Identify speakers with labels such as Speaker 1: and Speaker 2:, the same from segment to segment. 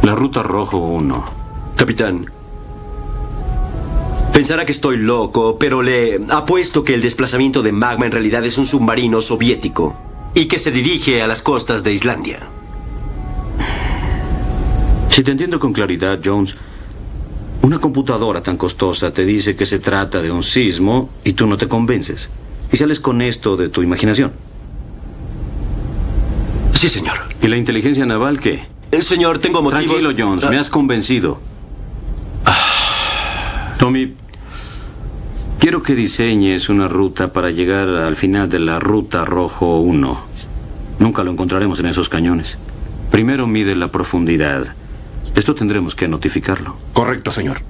Speaker 1: La Ruta Rojo 1.
Speaker 2: Capitán, pensará que estoy loco, pero le apuesto que el desplazamiento de magma en realidad es un submarino soviético y que se dirige a las costas de Islandia.
Speaker 1: Si te entiendo con claridad, Jones, una computadora tan costosa te dice que se trata de un sismo y tú no te convences. Y sales con esto de tu imaginación.
Speaker 2: Sí, señor.
Speaker 1: ¿Y la inteligencia naval qué?
Speaker 2: Señor, tengo motivos...
Speaker 1: Tranquilo, Jones, me has convencido. Tommy, quiero que diseñes una ruta para llegar al final de la Ruta Rojo 1. Nunca lo encontraremos en esos cañones. Primero mide la profundidad. Esto tendremos que notificarlo.
Speaker 3: Correcto, señor.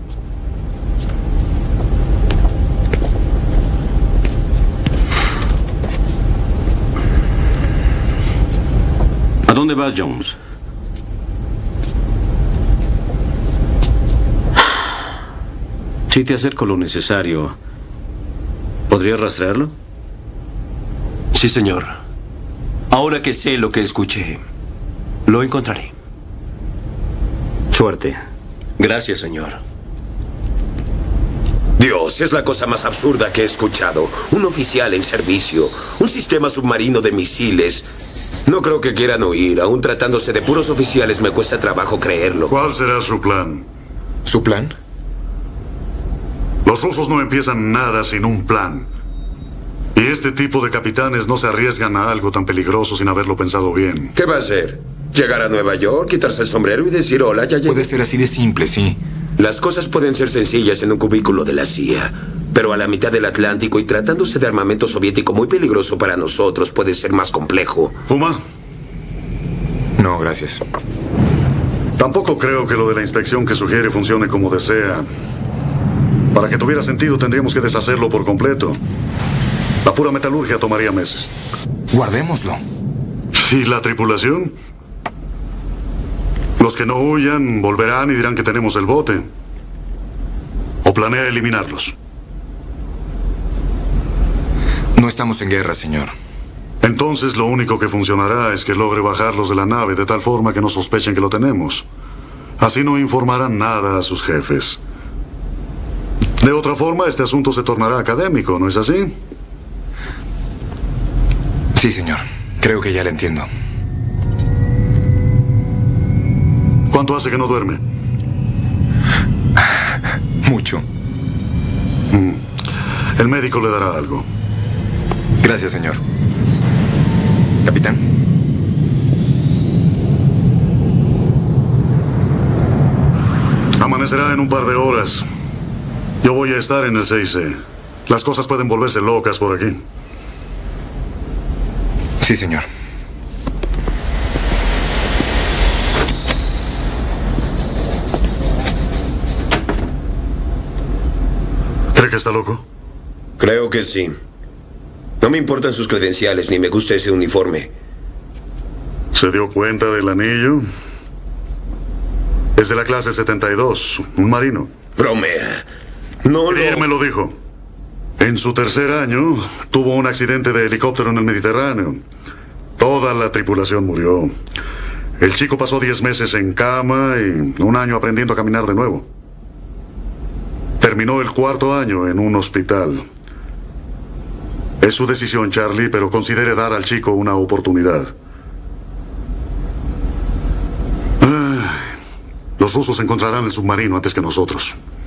Speaker 1: ¿A dónde vas, Jones? Si te acerco lo necesario, ¿podrías rastrearlo?
Speaker 2: Sí, señor. Ahora que sé lo que escuché, lo encontraré.
Speaker 1: Suerte.
Speaker 2: Gracias, señor.
Speaker 4: Dios, es la cosa más absurda que he escuchado. Un oficial en servicio, un sistema submarino de misiles. No creo que quieran huir. Aún tratándose de puros oficiales me cuesta trabajo creerlo.
Speaker 5: ¿Cuál será su plan?
Speaker 3: ¿Su plan?
Speaker 5: Los rusos no empiezan nada sin un plan. Y este tipo de capitanes no se arriesgan a algo tan peligroso sin haberlo pensado bien.
Speaker 4: ¿Qué va a hacer? ¿Llegar a Nueva York, quitarse el sombrero y decir hola, ya llegué?
Speaker 3: Puede ser así de simple, sí.
Speaker 4: Las cosas pueden ser sencillas en un cubículo de la CIA, pero a la mitad del Atlántico y tratándose de armamento soviético muy peligroso para nosotros puede ser más complejo.
Speaker 5: ¿Fuma?
Speaker 3: No, gracias.
Speaker 5: Tampoco creo que lo de la inspección que sugiere funcione como desea. Para que tuviera sentido tendríamos que deshacerlo por completo. La pura metalurgia tomaría meses.
Speaker 3: Guardémoslo.
Speaker 5: ¿Y la tripulación? Los que no huyan volverán y dirán que tenemos el bote. ¿O planea eliminarlos?
Speaker 3: No estamos en guerra, señor.
Speaker 5: Entonces lo único que funcionará es que logre bajarlos de la nave de tal forma que no sospechen que lo tenemos. Así no informarán nada a sus jefes. De otra forma, este asunto se tornará académico, ¿no es así?
Speaker 3: Sí, señor. Creo que ya le entiendo.
Speaker 5: ¿Cuánto hace que no duerme?
Speaker 3: Mucho.
Speaker 5: El médico le dará algo.
Speaker 3: Gracias, señor. Capitán.
Speaker 5: Amanecerá en un par de horas. Yo voy a estar en el 6C. Las cosas pueden volverse locas por aquí.
Speaker 3: Sí, señor.
Speaker 5: ¿Cree que está loco?
Speaker 4: Creo que sí. No me importan sus credenciales ni me gusta ese uniforme.
Speaker 5: ¿Se dio cuenta del anillo? Es de la clase 72, un marino.
Speaker 4: Bromea. No
Speaker 5: Ayer me lo dijo. En su tercer año, tuvo un accidente de helicóptero en el Mediterráneo. Toda la tripulación murió. El chico pasó 10 meses en cama y un año aprendiendo a caminar de nuevo. Terminó el cuarto año en un hospital. Es su decisión, Charlie, pero considere dar al chico una oportunidad. Los rusos encontrarán el submarino antes que nosotros.